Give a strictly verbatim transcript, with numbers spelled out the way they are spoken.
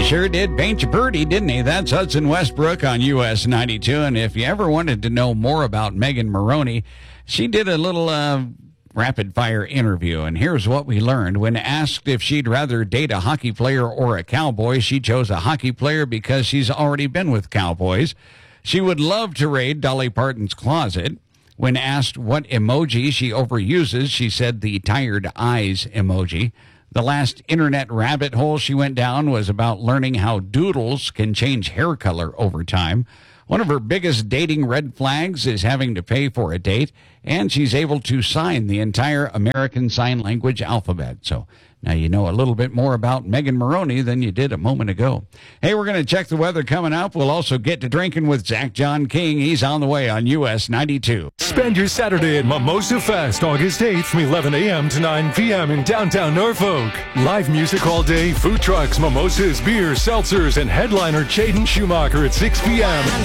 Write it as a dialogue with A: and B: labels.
A: Sure did paint you pretty, didn't he? That's Hudson Westbrook on U S ninety-two. And if you ever wanted to know more about Megan Moroney, she did a little uh, rapid-fire interview. And here's what we learned. When asked if she'd rather date a hockey player or a cowboy, she chose a hockey player because she's already been with cowboys. She would love to raid Dolly Parton's closet. When asked what emoji she overuses, she said the tired eyes emoji. The last internet rabbit hole she went down was about learning how doodles can change hair color over time. One of her biggest dating red flags is having to pay for a date, and she's able to sign the entire American Sign Language alphabet. So now you know a little bit more about Megan Moroney than you did a moment ago. Hey, we're going to check the weather coming up. We'll also get to drinking with Zach John King. He's on the way on U S ninety-two.
B: Spend your Saturday at Mimosa Fest, August eighth from eleven a.m. to nine p.m. in downtown Norfolk. Live music all day, food trucks, mimosas, beers, seltzers, and headliner Jaden Schumacher at six p.m.